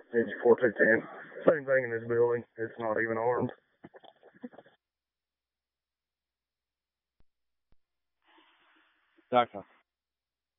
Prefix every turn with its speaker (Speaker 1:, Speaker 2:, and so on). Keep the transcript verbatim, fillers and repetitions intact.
Speaker 1: N G four two ten. Same thing in this building. It's not even armed.
Speaker 2: Doctor.